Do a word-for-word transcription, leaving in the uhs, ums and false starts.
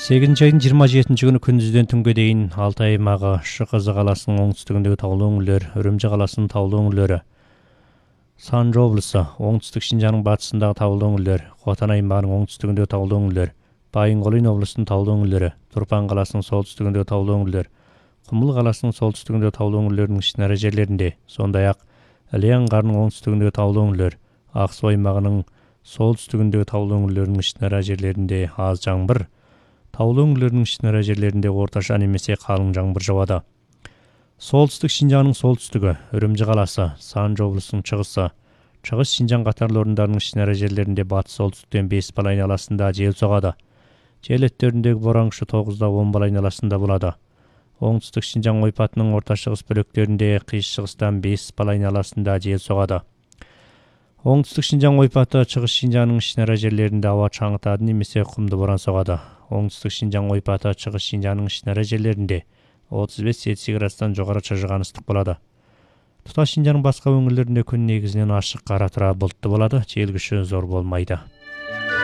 сегизинчи айдын жыйырма жетинчи күнү күндүздөн түнгө дейин Алтай аймагы, Шыкызы каласынын оңтүстүгүндөгү таулуу өңүрлөр, Үрүмчи каласынын таулуу өңүрлөрү, Санжы облусу, оңтүстүк Шинжаңдын батышындагы таулуу өңүрлөр, Котан аймагынын оңтүстүгүндөгү таулуу өңүрлөр, Байынгол облусунун таулуу өңүрлөрү, Турпан каласынын солтүстүгүндөгү таулуу өңүрлөр, Кумул каласынын солтүстүгүндөгү таулуу өңүрлөрүнүн ичинара жерлеринде, сондай ак Іле аңгарынын оңтүстүгүндөгү таулуу өңүрлөр, Ак Суу аймагынын солтүстүгүндөгү таулуу өңүрлөрүнүн ичинара жерлеринде аз жаңбыр, таулуу өңүрлөрүнүн ичинара жерлеринде орточа немесе калың жаңбыр жаады. Солтүстүк Шинжаңдын солтүстүгү, Үрүмчи каласы, Санжы облусунун чыгысы, Чыгыс Шинжаң катарлуу орундарынын ичинара жерлеринде батыш солтүстүктөн беш бала айналасында жел согады. Жел өттөрүндөгү боран күчү тогуздан он бала айналасында болду. Оңтүстүк Шинжаң ойпатынын орто чыгыс бөлөктөрүндө кыйш чыгыстан беш бала айналасында жел согады. Оңтүстүк Шинжаң ойпаты, Чыгыс Шинжаңдын ичинара жерлеринде аба чаңытады немесе кумду боран согады. Оңтүстүк Шинжаң ойпаты, Чыгыс Шинжаңдын ичинара жерлеринде отуз беш Цельсий градустан жогору чыжыган ыстык болду. Туташ Шинжаңдын башка өңүрлөрүндө күн негизинен ачык, кара тура булуттуу болду, жел күчү зор болмойду.